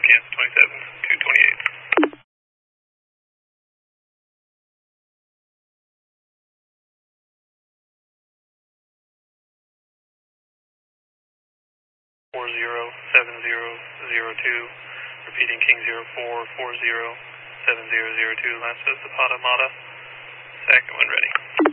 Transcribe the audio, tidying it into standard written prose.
Kansas 27, 228. 407002, repeating King 04407002, last is Zapata Mata, second one ready.